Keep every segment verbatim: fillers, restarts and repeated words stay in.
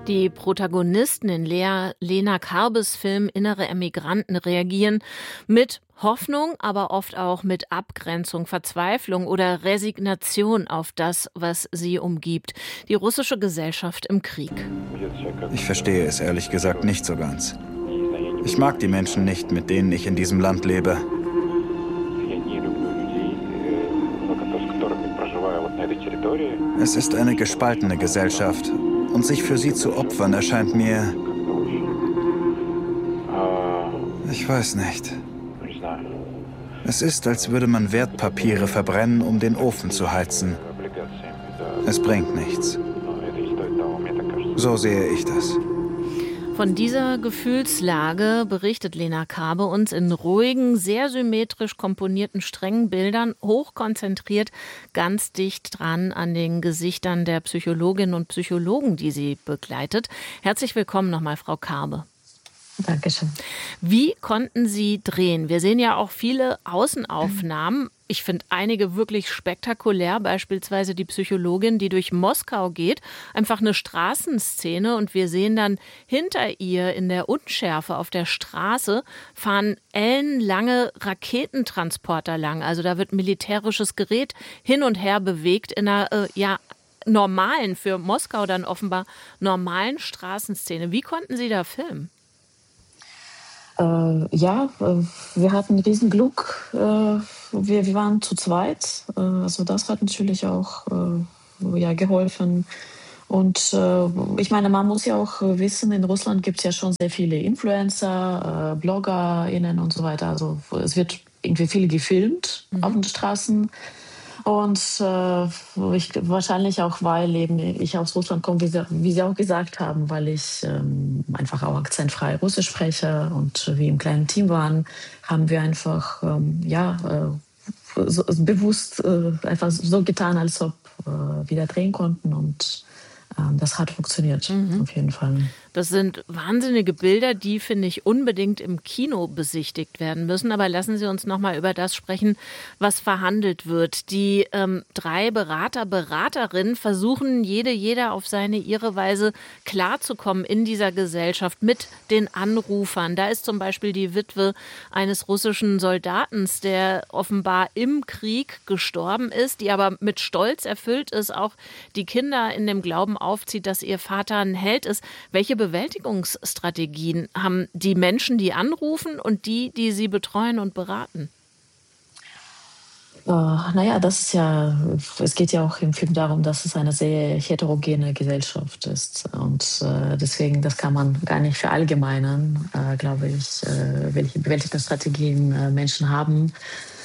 Die Protagonisten in Lea, Lena Karbes Film Innere Emigranten reagieren mit Hoffnung, aber oft auch mit Abgrenzung, Verzweiflung oder Resignation auf das, was sie umgibt. Die russische Gesellschaft im Krieg. Ich verstehe es ehrlich gesagt nicht so ganz. Ich mag die Menschen nicht, mit denen ich in diesem Land lebe. Es ist eine gespaltene Gesellschaft und sich für sie zu opfern erscheint mir... Ich weiß nicht. Es ist, als würde man Wertpapiere verbrennen, um den Ofen zu heizen. Es bringt nichts. So sehe ich das. Von dieser Gefühlslage berichtet Lena Karbe uns in ruhigen, sehr symmetrisch komponierten, strengen Bildern, hochkonzentriert, ganz dicht dran an den Gesichtern der Psychologinnen und Psychologen, die sie begleitet. Herzlich willkommen nochmal, Frau Karbe. Dankeschön. Wie konnten Sie drehen? Wir sehen ja auch viele Außenaufnahmen. Ich finde einige wirklich spektakulär, beispielsweise die Psychologin, die durch Moskau geht, einfach eine Straßenszene und wir sehen dann hinter ihr in der Unschärfe auf der Straße fahren ellenlange Raketentransporter lang. Also da wird militärisches Gerät hin und her bewegt in einer, äh, ja, normalen, für Moskau dann offenbar normalen Straßenszene. Wie konnten Sie da filmen? Äh, ja, äh, wir hatten Riesenglück. Äh, wir, wir waren zu zweit. Äh, also das hat natürlich auch äh, ja, geholfen. Und äh, ich meine, man muss ja auch wissen, in Russland gibt es ja schon sehr viele Influencer, äh, BloggerInnen und so weiter. Also es wird irgendwie viel gefilmt mhm. auf den Straßen. Und äh, ich, wahrscheinlich auch, weil eben ich aus Russland komme, wie Sie, wie Sie auch gesagt haben, weil ich ähm, einfach auch akzentfrei Russisch spreche und wir im kleinen Team waren, haben wir einfach ähm, ja, äh, so, bewusst äh, einfach so getan, als ob äh, wir da drehen konnten und äh, das hat funktioniert, mhm. auf jeden Fall. Das sind wahnsinnige Bilder, die, finde ich, unbedingt im Kino besichtigt werden müssen. Aber lassen Sie uns noch mal über das sprechen, was verhandelt wird. Die ähm, drei Berater, Beraterinnen versuchen, jede, jeder auf seine, ihre Weise klarzukommen in dieser Gesellschaft mit den Anrufern. Da ist zum Beispiel die Witwe eines russischen Soldaten, der offenbar im Krieg gestorben ist, die aber mit Stolz erfüllt ist, auch die Kinder in dem Glauben aufzieht, dass ihr Vater ein Held ist. Welche Bewältigungsstrategien haben die Menschen, die anrufen und die, die sie betreuen und beraten? Äh, naja, das ist ja, es geht ja auch im Film darum, dass es eine sehr heterogene Gesellschaft ist. Und äh, deswegen, das kann man gar nicht verallgemeinern, äh, glaube ich, äh, welche Bewältigungsstrategien äh, Menschen haben.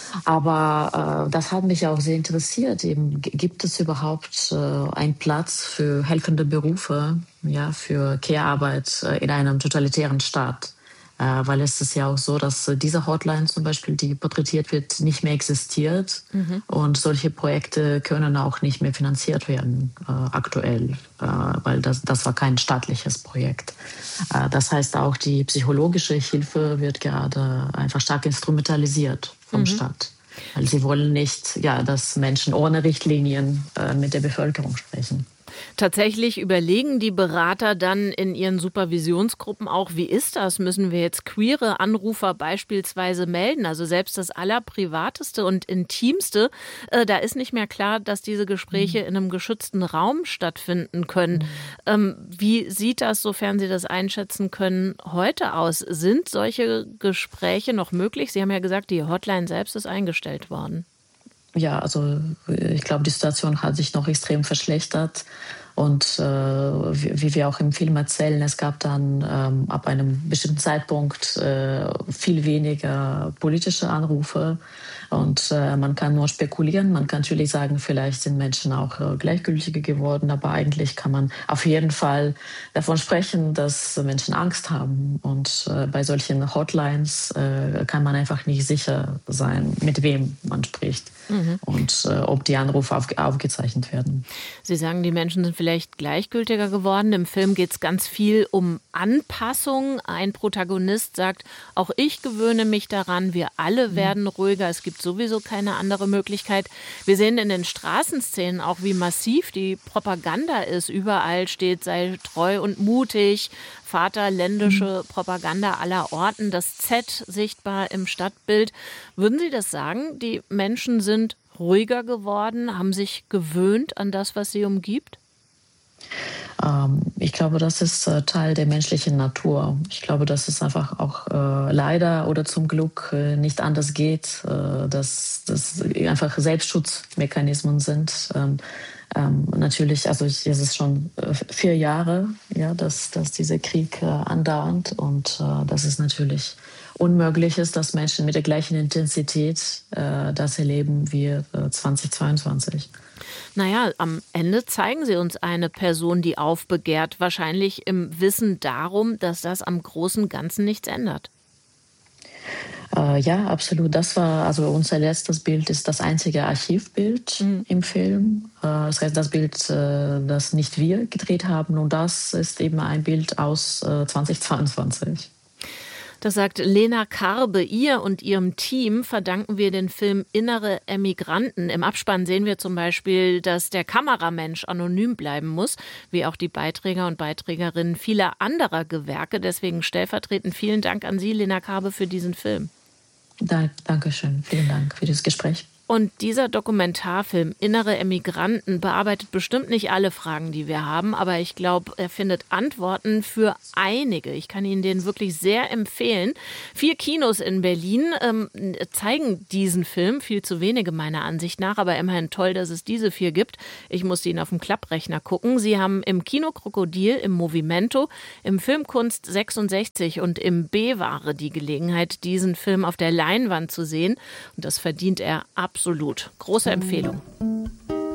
Aber äh, das hat mich auch sehr interessiert. Eben, gibt es überhaupt äh, einen Platz für helfende Berufe, ja, für Care-Arbeit äh, in einem totalitären Staat? Äh, weil es ist ja auch so, dass äh, diese Hotline zum Beispiel, die porträtiert wird, nicht mehr existiert. Mhm. Und solche Projekte können auch nicht mehr finanziert werden äh, aktuell, äh, weil das, das war kein staatliches Projekt. Äh, das heißt, auch die psychologische Hilfe wird gerade einfach stark instrumentalisiert vom mhm. Staat. Weil sie wollen nicht, ja, dass Menschen ohne Richtlinien äh, mit der Bevölkerung sprechen. Tatsächlich überlegen die Berater dann in ihren Supervisionsgruppen auch, wie ist das? Müssen wir jetzt queere Anrufer beispielsweise melden? Also selbst das Allerprivateste und Intimste, äh, da ist nicht mehr klar, dass diese Gespräche in einem geschützten Raum stattfinden können. Mhm. Ähm, wie sieht das, sofern Sie das einschätzen können, heute aus? Sind solche Gespräche noch möglich? Sie haben ja gesagt, die Hotline selbst ist eingestellt worden. Ja, also ich glaube, die Situation hat sich noch extrem verschlechtert. Und äh, wie, wie wir auch im Film erzählen, es gab dann ähm, ab einem bestimmten Zeitpunkt äh, viel weniger politische Anrufe. Und äh, man kann nur spekulieren. Man kann natürlich sagen, vielleicht sind Menschen auch äh, gleichgültiger geworden. Aber eigentlich kann man auf jeden Fall davon sprechen, dass Menschen Angst haben. Und äh, bei solchen Hotlines äh, kann man einfach nicht sicher sein, mit wem man spricht. Mhm. Und äh, ob die Anrufe auf, aufgezeichnet werden. Sie sagen, die Menschen sind vielleicht gleichgültiger geworden. Im Film geht es ganz viel um Anpassung. Ein Protagonist sagt, auch ich gewöhne mich daran, wir alle werden ruhiger. Es gibt gibt sowieso keine andere Möglichkeit. Wir sehen in den Straßenszenen auch, wie massiv die Propaganda ist. Überall steht, sei treu und mutig, vaterländische mhm. Propaganda aller Orten, das Z sichtbar im Stadtbild. Würden Sie das sagen? Die Menschen sind ruhiger geworden, haben sich gewöhnt an das, was sie umgibt? Ähm, ich glaube, das ist äh, Teil der menschlichen Natur. Ich glaube, dass es einfach auch äh, leider oder zum Glück äh, nicht anders geht, äh, dass das einfach Selbstschutzmechanismen sind. Ähm, ähm, natürlich, also ich, es ist schon äh, vier Jahre, ja, dass, dass dieser Krieg äh, andauert und äh, das ist natürlich unmöglich ist, dass Menschen mit der gleichen Intensität äh, das erleben wie äh, zweitausendzweiundzwanzig. Naja, am Ende zeigen Sie uns eine Person, die aufbegehrt, wahrscheinlich im Wissen darum, dass das am großen Ganzen nichts ändert. Äh, ja, absolut. Das war, also unser letztes Bild ist das einzige Archivbild mhm. im Film. Äh, das heißt, das Bild, äh, das nicht wir gedreht haben, und das ist eben ein Bild aus äh, zweitausendzweiundzwanzig. Das sagt Lena Karbe. Ihr und ihrem Team verdanken wir den Film Innere Emigranten. Im Abspann sehen wir zum Beispiel, dass der Kameramensch anonym bleiben muss, wie auch die Beiträger und Beiträgerinnen vieler anderer Gewerke. Deswegen stellvertretend vielen Dank an Sie, Lena Karbe, für diesen Film. Da, Dankeschön. Vielen Dank für dieses Gespräch. Und dieser Dokumentarfilm Innere Emigranten bearbeitet bestimmt nicht alle Fragen, die wir haben, aber ich glaube, er findet Antworten für einige. Ich kann Ihnen den wirklich sehr empfehlen. Vier Kinos in Berlin ähm, zeigen diesen Film, viel zu wenige meiner Ansicht nach, aber immerhin toll, dass es diese vier gibt. Ich musste ihn auf dem Klapprechner gucken. Sie haben im Kino Krokodil, im Movimento, im Filmkunst sechsundsechzig und im B-Ware die Gelegenheit, diesen Film auf der Leinwand zu sehen. Und das verdient er absolut. Absolut. Große Empfehlung.